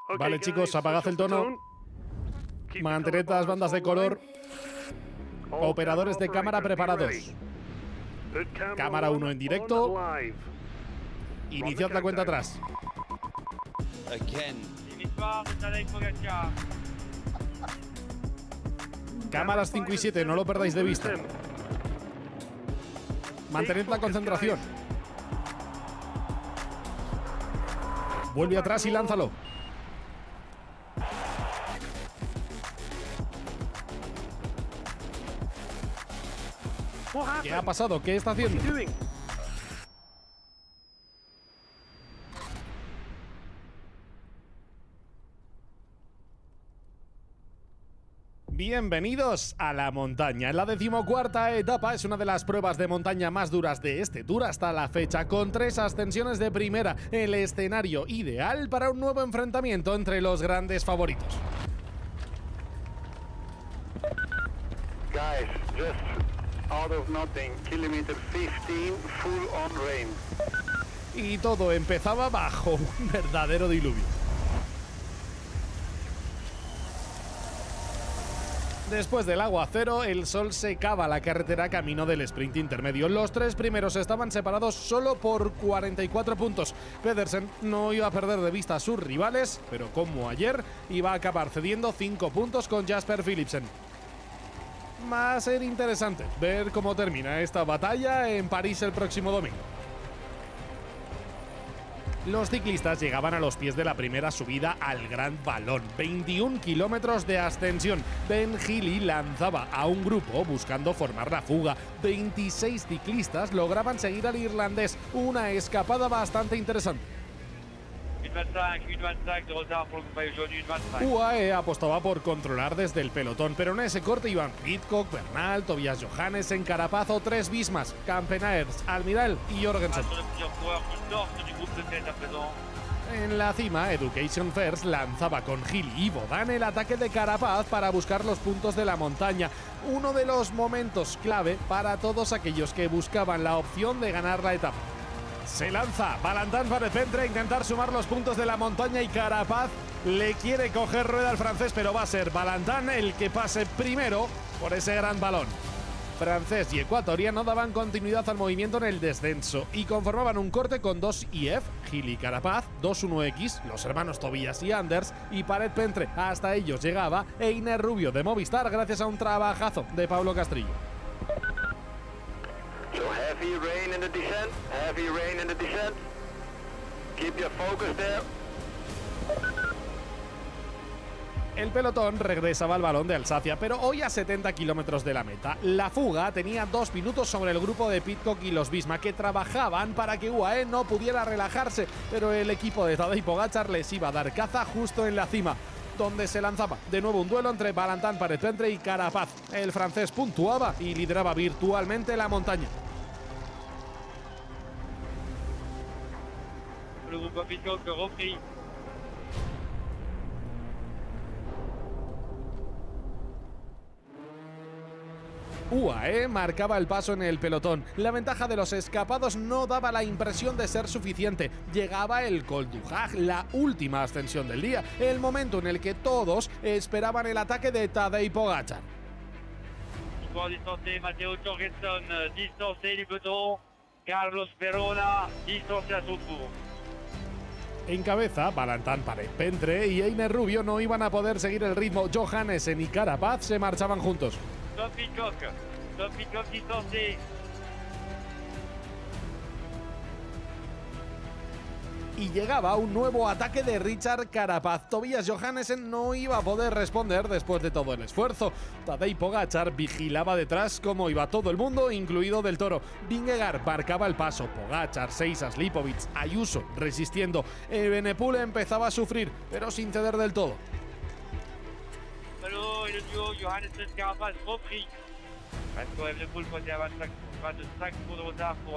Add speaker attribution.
Speaker 1: Vale, chicos, apagad el tono. Mantened las bandas de color. Operadores de cámara preparados. Cámara 1 en directo. Iniciad la cuenta atrás. Cámaras 5 y 7, no lo perdáis de vista. Mantened la concentración. Vuelve atrás y lánzalo. ¿Qué ha pasado? ¿Qué está haciendo? Bienvenidos a la montaña. La 14ª etapa es una de las pruebas de montaña más duras de este Tour hasta la fecha, con 3 ascensiones de primera, el escenario ideal para un nuevo enfrentamiento entre los grandes favoritos.
Speaker 2: Guys, just out of nothing, kilometer 15, full on rain.
Speaker 1: Y todo empezaba bajo un verdadero diluvio. Después del aguacero, el sol secaba la carretera camino del sprint intermedio. Los 3 primeros estaban separados solo por 44 puntos. Pedersen no iba a perder de vista a sus rivales, pero como ayer, iba a acabar cediendo 5 puntos con Jasper Philipsen. Va a ser interesante ver cómo termina esta batalla en París el próximo domingo. Los ciclistas llegaban a los pies de la primera subida al Gran Valón, 21 kilómetros de ascensión. Ben Healy lanzaba a un grupo buscando formar la fuga. 26 ciclistas lograban seguir al irlandés, una escapada bastante interesante.
Speaker 3: 1,25 de retard pour le groupe aujourd'hui, 1,25.
Speaker 1: UAE apostaba por controlar desde el pelotón, pero en ese corte iban Pidcock, Bernal, Tobias Johannesen, Carapaz o 3 bis más, Campenaerts, Almiral y Jorgensen. En la cima, Education First lanzaba con Healy y Bodán el ataque de Carapaz para buscar los puntos de la montaña, uno de los momentos clave para todos aquellos que buscaban la opción de ganar la etapa. Se lanza Valentin Varepentre a intentar sumar los puntos de la montaña y Carapaz le quiere coger rueda al francés, pero va a ser Valentin el que pase primero por ese gran balón. Francés y ecuatoriano daban continuidad al movimiento en el descenso y conformaban un corte con 2 IF, Healy y Carapaz, 2-1X, los hermanos Tobias y Anders y Varepentre. Hasta ellos llegaba Einer Rubio de Movistar gracias a un trabajazo de Pablo Castrillo.
Speaker 2: So heavy rain in the descent, heavy rain in the descent. Keep your focus there.
Speaker 1: El pelotón regresaba al balón de Alsacia, pero hoy a 70 kilómetros de la meta. La fuga tenía 2 minutos sobre el grupo de Pidcock y los Visma, que trabajaban para que UAE no pudiera relajarse, pero el equipo de Tadej Pogačar les iba a dar caza justo en la cima, donde se lanzaba de nuevo un duelo entre Valentin Varepentre y Carapaz. El francés puntuaba y lideraba virtualmente la montaña.
Speaker 3: Le groupe Pidcock repris.
Speaker 1: UAE marcaba el paso en el pelotón. La ventaja de los escapados no daba la impresión de ser suficiente. Llegaba el Col du Hag, la última ascensión del día, el momento en el que todos esperaban el ataque de Tadej Pogačar.
Speaker 3: Pour distancer, Matteo Jorgensen, distancé du peloton. Carlos Verona, distancé à son tour.
Speaker 1: En cabeza, Valentin Varepentre y Einer Rubio no iban a poder seguir el ritmo. Johannesen y Carapaz se marchaban juntos.
Speaker 3: Tom Pidcock distancé.
Speaker 1: Y llegaba un nuevo ataque de Richard Carapaz. Tobias Johannesen no iba a poder responder después de todo el esfuerzo. Tadej Pogačar vigilaba detrás cómo iba todo el mundo, incluido Del Toro. Vingegaard marcaba el paso. Pogačar, Seisas, Lipovic, Ayuso resistiendo. Evenepoel empezaba a sufrir, pero sin ceder del todo.
Speaker 3: Et le duo Johannesen-Carapaz repris. Parce que Evenepoel, je crois qu'il y a 25 tours de retard pour